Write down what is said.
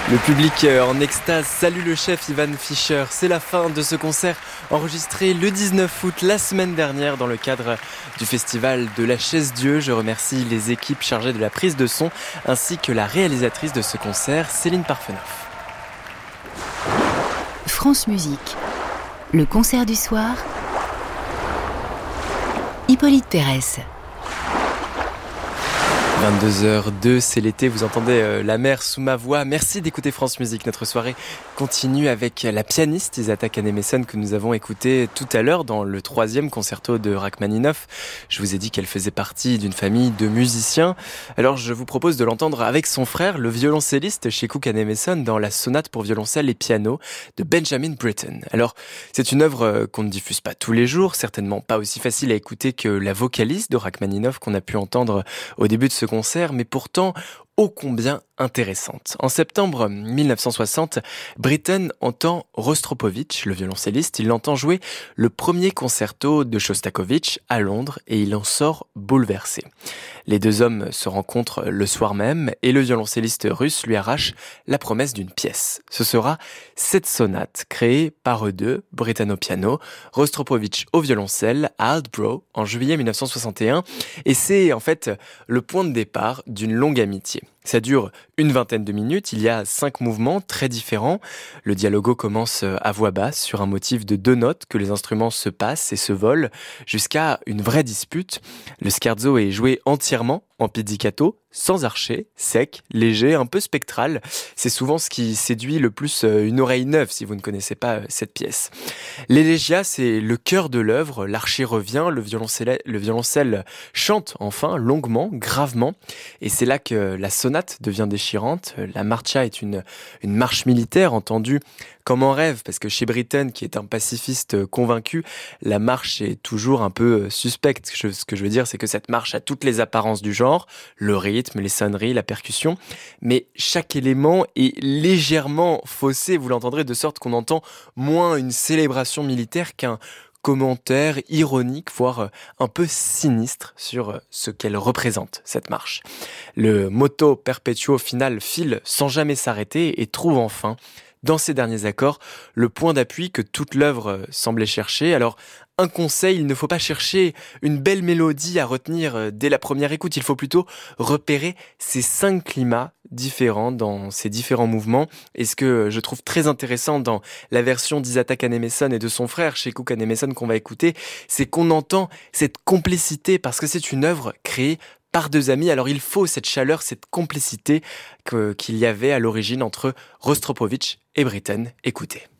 Le public en extase salue le chef Ivan Fischer. C'est la fin de ce concert enregistré le 19 août la semaine dernière dans le cadre du festival de la Chaise-Dieu. Je remercie les équipes chargées de la prise de son ainsi que la réalisatrice de ce concert, Céline Parfenoff. France Musique, le concert du soir, Hippolyte Thérès. 22h02, c'est l'été, vous entendez la mer sous ma voix. Merci d'écouter France Musique. Notre soirée continue avec la pianiste Isata Kahnemesson que nous avons écoutée tout à l'heure dans le 3e concerto de Rachmaninoff. Je vous ai dit qu'elle faisait partie d'une famille de musiciens. Alors je vous propose de l'entendre avec son frère, le violoncelliste Sheku Kahnemesson, dans la sonate pour violoncelle et piano de Benjamin Britten. Alors c'est une œuvre qu'on ne diffuse pas tous les jours, certainement pas aussi facile à écouter que la vocaliste de Rachmaninoff qu'on a pu entendre au début de ce concert, mais pourtant ô combien intéressante. En septembre 1960, Britten entend Rostropovitch, le violoncelliste, il l'entend jouer le premier concerto de Shostakovich à Londres et il en sort bouleversé. Les deux hommes se rencontrent le soir même et le violoncelliste russe lui arrache la promesse d'une pièce. Ce sera cette sonate créée par eux deux, Britten au piano, Rostropovitch au violoncelle à Aldbrough en juillet 1961 et c'est en fait le point de départ d'une longue amitié. Ça dure une vingtaine de minutes, il y a 5 mouvements très différents. Le dialogo commence à voix basse sur un motif de 2 notes que les instruments se passent et se volent jusqu'à une vraie dispute. Le scherzo est joué entièrement en pizzicato, sans archet, sec, léger, un peu spectral. C'est souvent ce qui séduit le plus une oreille neuve si vous ne connaissez pas cette pièce. L'élégia, c'est le cœur de l'œuvre. L'archet revient, le violoncelle chante enfin, longuement, gravement. Et c'est là que la sonate devient déchirante. La marcia est une marche militaire entendue comme en rêve, parce que chez Britten, qui est un pacifiste convaincu, la marche est toujours un peu suspecte. Ce que je veux dire, c'est que cette marche a toutes les apparences du genre, le rythme, les sonneries, la percussion, mais chaque élément est légèrement faussé, vous l'entendrez, de sorte qu'on entend moins une célébration militaire qu'un commentaire ironique, voire un peu sinistre sur ce qu'elle représente, cette marche. Le moto perpetuo final file sans jamais s'arrêter et trouve enfin, dans ces derniers accords, le point d'appui que toute l'œuvre semblait chercher. Alors, un conseil, il ne faut pas chercher une belle mélodie à retenir dès la première écoute, il faut plutôt repérer ces 5 climats différents dans ces différents mouvements. Et ce que je trouve très intéressant dans la version d'Isata Kahnemesson et de son frère, Sheku Kahnemesson, qu'on va écouter, c'est qu'on entend cette complicité parce que c'est une œuvre créée par 2 amis. Alors il faut cette chaleur, cette complicité qu'il y avait à l'origine entre Rostropovitch et Britten. Écoutez.